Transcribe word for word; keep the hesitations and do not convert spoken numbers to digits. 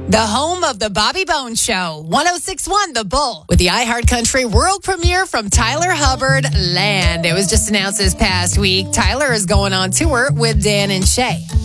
The home of the Bobby Bones Show, one oh six point one The Bull, with the iHeartCountry world premiere from Tyler Hubbard, Land. It was just announced this past week. Tyler is going on tour with Dan and Shay.